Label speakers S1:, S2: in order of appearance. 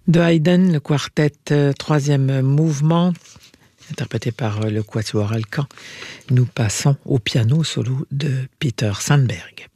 S1: De Haydn, le quartet troisième mouvement, interprété par le Quatuor Alcan. Nous passons au piano solo de Peter Sandberg.